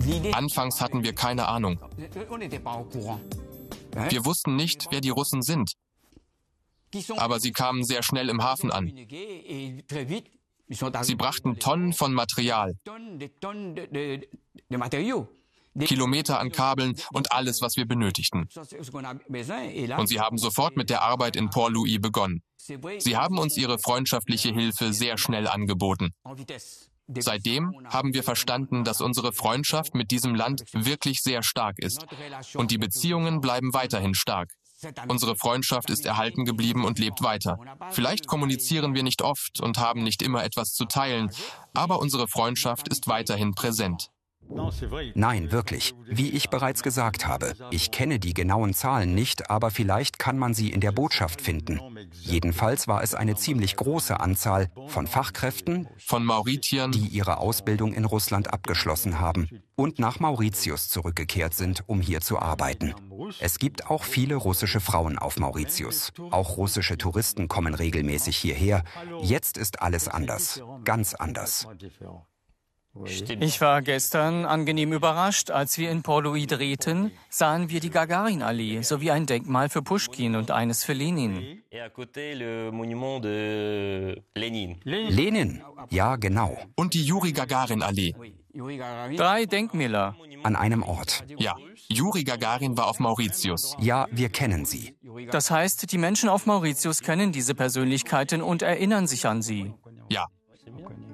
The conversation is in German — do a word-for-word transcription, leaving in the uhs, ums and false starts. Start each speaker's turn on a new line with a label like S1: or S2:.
S1: Anfangs hatten wir keine Ahnung. Wir wussten nicht, wer die Russen sind. Aber sie kamen sehr schnell im Hafen an. Sie brachten Tonnen von Material, Kilometer an Kabeln und alles, was wir benötigten. Und sie haben sofort mit der Arbeit in Port-Louis begonnen. Sie haben uns ihre freundschaftliche Hilfe sehr schnell angeboten. Seitdem haben wir verstanden, dass unsere Freundschaft mit diesem Land wirklich sehr stark ist. Und die Beziehungen bleiben weiterhin stark. Unsere Freundschaft ist erhalten geblieben und lebt weiter. Vielleicht kommunizieren wir nicht oft und haben nicht immer etwas zu teilen, aber unsere Freundschaft ist weiterhin präsent.
S2: Nein, wirklich. Wie ich bereits gesagt habe, ich kenne die genauen Zahlen nicht, aber vielleicht kann man sie in der Botschaft finden. Jedenfalls war es eine ziemlich große Anzahl von Fachkräften,
S1: von Mauritiern,
S2: die ihre Ausbildung in Russland abgeschlossen haben und nach Mauritius zurückgekehrt sind, um hier zu arbeiten. Es gibt auch viele russische Frauen auf Mauritius. Auch russische Touristen kommen regelmäßig hierher. Jetzt ist alles anders, ganz anders.
S3: Ich war gestern angenehm überrascht. Als wir in Port-Louis drehten, sahen wir die Gagarin-Allee sowie ein Denkmal für Puschkin und eines für Lenin.
S2: Lenin, ja genau.
S1: Und die Juri-Gagarin-Allee.
S3: Drei Denkmäler.
S2: An einem Ort.
S1: Ja, Juri Gagarin war auf Mauritius.
S2: Ja, wir kennen sie.
S3: Das heißt, die Menschen auf Mauritius kennen diese Persönlichkeiten und erinnern sich an sie.
S1: Ja.